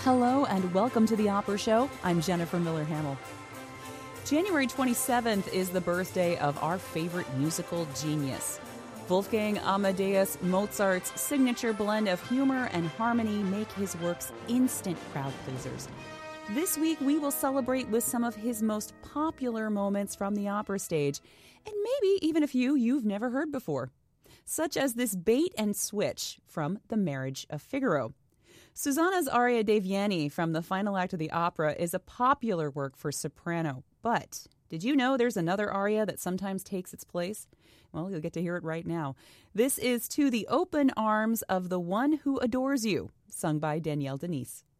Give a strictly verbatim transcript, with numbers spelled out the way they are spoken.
Hello and welcome to the Opera Show. I'm Jennifer Miller-Hamel. January twenty-seventh is the birthday of our favorite musical genius. Wolfgang Amadeus Mozart's signature blend of humor and harmony make his works instant crowd pleasers. This week we will celebrate with some of his most popular moments from the opera stage, and maybe even a few you've never heard before, such as this bait and switch from The Marriage of Figaro. Susanna's aria dei Vieni from the final act of the opera is a popular work for soprano, but did you know there's another aria that sometimes takes its place? Well, you'll get to hear it right now. This is To the Open Arms of the One Who Adores You, sung by Danielle Denise.